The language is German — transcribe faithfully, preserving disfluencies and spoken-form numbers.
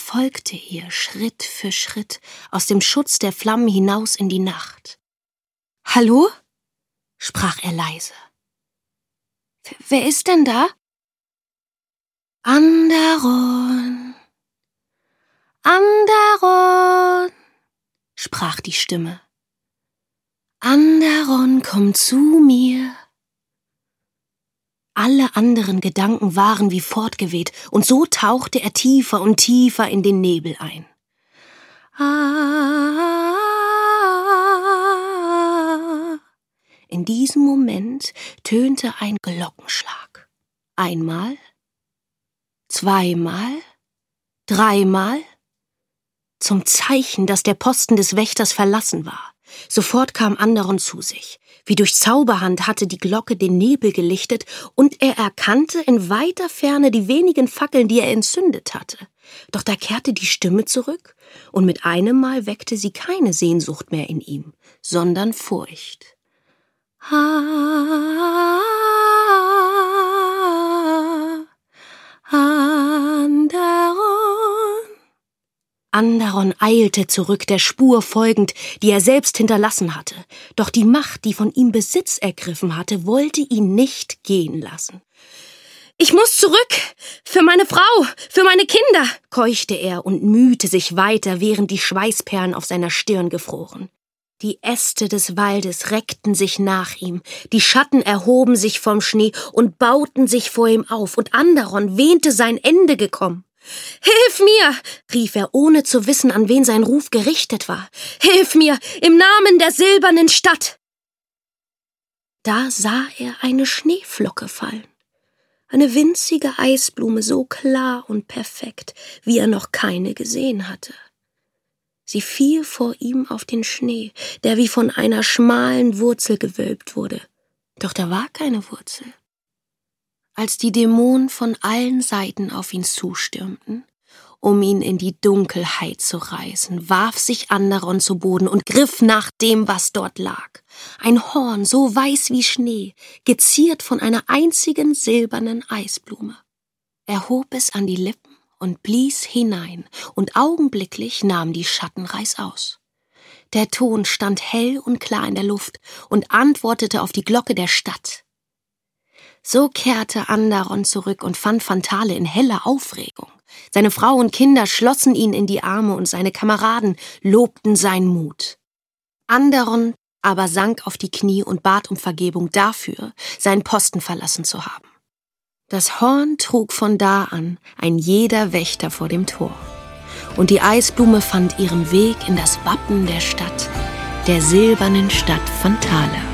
folgte ihr Schritt für Schritt aus dem Schutz der Flammen hinaus in die Nacht. »Hallo?« sprach er leise. »Wer ist denn da?« »Anderon, Anderon«, sprach die Stimme. »Anderon, komm zu mir.« Alle anderen Gedanken waren wie fortgeweht, und so tauchte er tiefer und tiefer in den Nebel ein. In diesem Moment tönte ein Glockenschlag. Einmal, zweimal, dreimal, zum Zeichen, dass der Posten des Wächters verlassen war. Sofort kam Anderon zu sich. Wie durch Zauberhand hatte die Glocke den Nebel gelichtet, und er erkannte in weiter Ferne die wenigen Fackeln, die er entzündet hatte. Doch da kehrte die Stimme zurück, und mit einem Mal weckte sie keine Sehnsucht mehr in ihm, sondern Furcht. Ah, Anderon. Anderon eilte zurück, der Spur folgend, die er selbst hinterlassen hatte. Doch die Macht, die von ihm Besitz ergriffen hatte, wollte ihn nicht gehen lassen. »Ich muss zurück! Für meine Frau! Für meine Kinder!« keuchte er und mühte sich weiter, während die Schweißperlen auf seiner Stirn gefroren. Die Äste des Waldes reckten sich nach ihm, die Schatten erhoben sich vom Schnee und bauten sich vor ihm auf, und Anderon wähnte sein Ende gekommen. »Hilf mir!« rief er, ohne zu wissen, an wen sein Ruf gerichtet war. »Hilf mir, im Namen der silbernen Stadt!« Da sah er eine Schneeflocke fallen, eine winzige Eisblume, so klar und perfekt, wie er noch keine gesehen hatte. Sie fiel vor ihm auf den Schnee, der wie von einer schmalen Wurzel gewölbt wurde. Doch da war keine Wurzel. Als die Dämonen von allen Seiten auf ihn zustürmten, um ihn in die Dunkelheit zu reißen, warf sich Anderon zu Boden und griff nach dem, was dort lag. Ein Horn, so weiß wie Schnee, geziert von einer einzigen silbernen Eisblume. Er hob es an die Lippen und blies hinein, und augenblicklich nahm die Schatten reißaus. Der Ton stand hell und klar in der Luft und antwortete auf die Glocke der Stadt. So kehrte Anderon zurück und fand Fantale in heller Aufregung. Seine Frau und Kinder schlossen ihn in die Arme, und seine Kameraden lobten seinen Mut. Anderon aber sank auf die Knie und bat um Vergebung dafür, seinen Posten verlassen zu haben. Das Horn trug von da an ein jeder Wächter vor dem Tor, und die Eisblume fand ihren Weg in das Wappen der Stadt, der silbernen Stadt Fantale.